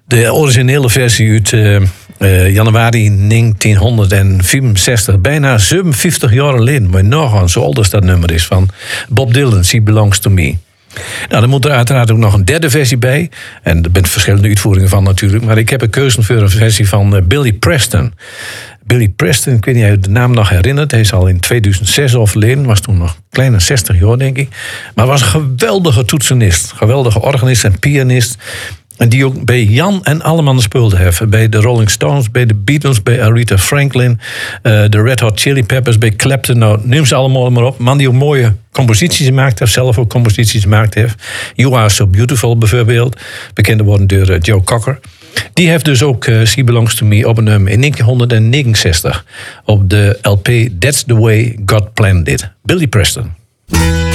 De originele versie uit januari 1965. Bijna 57 jaar geleden. Maar nog aan zo oud als dat nummer is. Van Bob Dylan, She Belongs to Me. Nou, dan moet er uiteraard ook nog een derde versie bij. En er zijn verschillende uitvoeringen van natuurlijk. Maar ik heb een keuze voor een versie van Billy Preston. Billy Preston, ik weet niet of je de naam nog herinnert. Hij is al in 2006 overleden. Was toen nog kleine 60 jaar, denk ik. Maar was een geweldige toetsenist. Geweldige organist en pianist. En die ook bij Jan en Alleman speelde heeft. Bij de Rolling Stones, bij de Beatles, bij Aretha Franklin. De Red Hot Chili Peppers, bij Clapton. Nou, neem ze allemaal maar op. Man die ook mooie composities gemaakt heeft. Zelf ook composities gemaakt heeft. You Are So Beautiful bijvoorbeeld. Bekend worden door Joe Cocker. Die heeft dus ook She Belongs to Me opgenomen in 1969. Op de LP That's the Way God Planned It. Billy Preston.